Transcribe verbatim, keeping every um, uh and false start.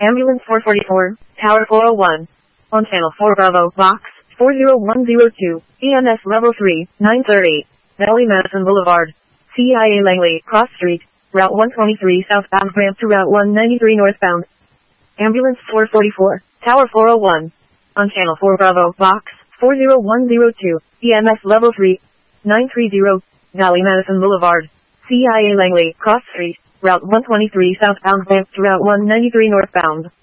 Ambulance four forty-four, Tower four oh one. On Channel four Bravo, Box four oh one oh two, E M S Level three, nine thirty. Valley Madison Boulevard. C I A Langley, Cross Street, Route one twenty-three southbound ramp to Route one ninety-three northbound. Ambulance four forty-four, Tower four oh one. On Channel four Bravo, Box four oh one oh two, E M S Level three, nine thirty. Valley Madison Boulevard. C I A Langley, Cross Street, Route one twenty-three southbound ramp to Route one ninety-three northbound.